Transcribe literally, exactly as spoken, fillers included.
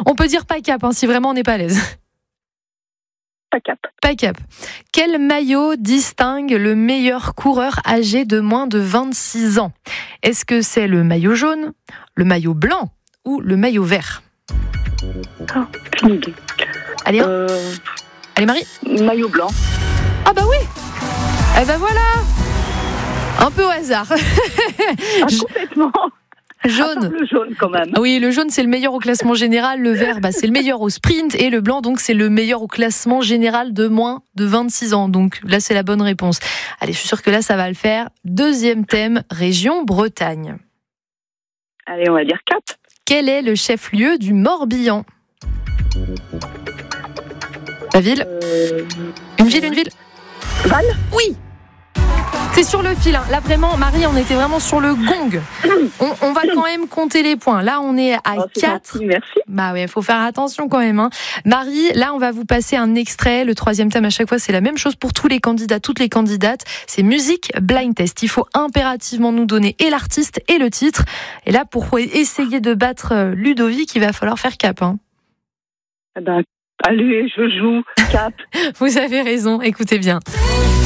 On peut dire pas cap, hein, si vraiment on n'est pas à l'aise. Pas cap. Pas cap. Quel maillot distingue le meilleur coureur âgé de moins de vingt-six ans ? Est-ce que c'est le maillot jaune, le maillot blanc ou le maillot vert ? Oh, aucune idée. Allez, hein. Euh, Allez Marie. maillot blanc. Ah bah oui. Eh ben voilà. Un peu au hasard. Ah, complètement. Jaune. Le jaune quand même. Ah oui, le jaune c'est le meilleur au classement général, le vert bah, c'est le meilleur au sprint et le blanc donc c'est le meilleur au classement général de moins de vingt-six ans. Donc là c'est la bonne réponse. Allez, je suis sûre que là ça va le faire. Deuxième thème, région Bretagne. Allez, on va dire Cap. Quel est le chef-lieu du Morbihan ? La ville ? Euh... Une ville, une ville ? Val ? Oui. C'est sur le fil. Hein. Là, vraiment, Marie, on était vraiment sur le gong. On, on va quand même compter les points. Là, on est à oh, quatre. Gentil, merci. Bah ouais, il faut faire attention quand même. Hein. Marie, là, on va vous passer un extrait. Le troisième thème, à chaque fois, c'est la même chose pour tous les candidats, toutes les candidates. C'est musique blind test. Il faut impérativement nous donner et l'artiste et le titre. Et là, pour essayer de battre Ludovic, il va falloir faire cap. Hein. Eh ben, allez, je joue Cap. Vous avez raison. Écoutez bien.